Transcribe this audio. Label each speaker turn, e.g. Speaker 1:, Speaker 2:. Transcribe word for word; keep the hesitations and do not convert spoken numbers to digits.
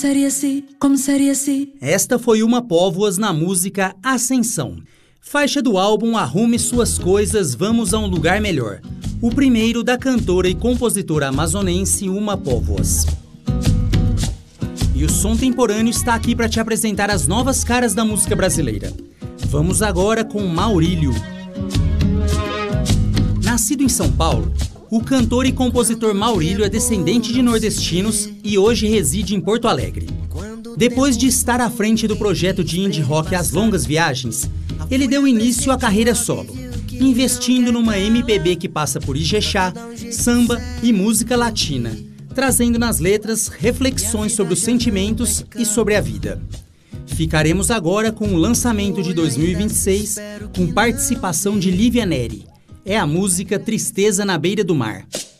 Speaker 1: Seria-se, como seria-se?
Speaker 2: Esta foi uma Póvoas na música Ascensão. Faixa do álbum Arrume Suas Coisas, Vamos a um Lugar Melhor. O primeiro da cantora e compositora amazonense Uma Póvoas. E o Som Temporâneo está aqui para te apresentar as novas caras da música brasileira. Vamos agora com Maurílio. Nascido em São Paulo, o cantor e compositor Maurílio é descendente de nordestinos e hoje reside em Porto Alegre. Depois de estar à frente do projeto de indie rock As Longas Viagens, ele deu início à carreira solo, investindo numa M P B que passa por Ijexá, samba e música latina, trazendo nas letras reflexões sobre os sentimentos e sobre a vida. Ficaremos agora com o lançamento de dois mil e vinte e seis, com participação de Lívia Neri. É a música Tristeza na Beira do Mar.